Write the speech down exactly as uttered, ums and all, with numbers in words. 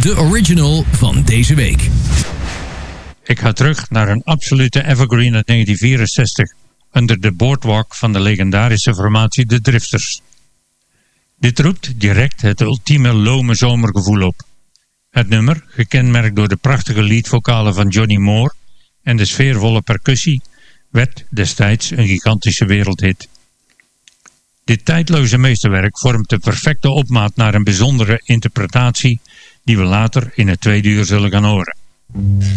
de original van deze week. Ik ga terug naar een absolute evergreen uit negentien vierenzestig, Under the Boardwalk van de legendarische formatie The Drifters. Dit roept direct het ultieme lome zomergevoel op. Het nummer, gekenmerkt door de prachtige leadvocalen van Johnny Moore en de sfeervolle percussie, werd destijds een gigantische wereldhit. Dit tijdloze meesterwerk vormt de perfecte opmaat naar een bijzondere interpretatie die we later in het tweede uur zullen gaan horen.